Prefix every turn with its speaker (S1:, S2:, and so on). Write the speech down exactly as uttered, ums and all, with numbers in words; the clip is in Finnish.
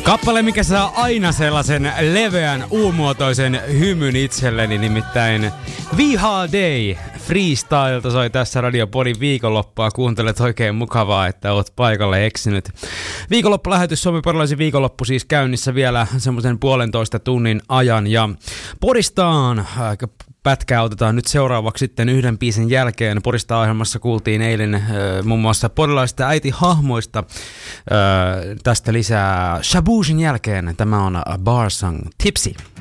S1: Kappale, mikä saa aina sellaisen leveän, U-muotoisen hymyn itselleni, nimittäin V Holiday Freestyleta soi tässä Radio Podin viikonloppua. Kuuntelet oikein mukavaa, että oot paikalle eksynyt. Viikonloppulähetys, Suomen porilaisen viikonloppu siis käynnissä vielä semmoisen puolentoista tunnin ajan. Ja Podistaan pätkää otetaan nyt seuraavaksi sitten yhden biisin jälkeen. Porista ohjelmassa kuultiin eilen äh, muun muassa porilaisista äitihahmoista. Äh, tästä lisää Shaboosin jälkeen. Tämä on Barsang Tipsy.